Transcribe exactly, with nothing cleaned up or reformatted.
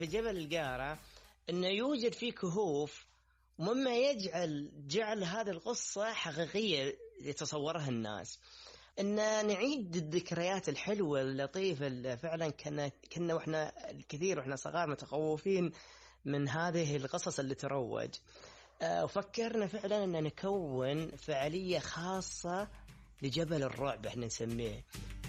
في جبل القارة أنه يوجد فيه كهوف، ومما يجعل جعل هذه القصة حقيقية يتصورها الناس، أن نعيد الذكريات الحلوة اللطيفة اللي فعلا كنا كنا وإحنا الكثير وإحنا صغار متخوفين من هذه القصص اللي تروج. أه وفكرنا فعلا أن نكون فعالية خاصة لجبل الرعب احنا نسميه،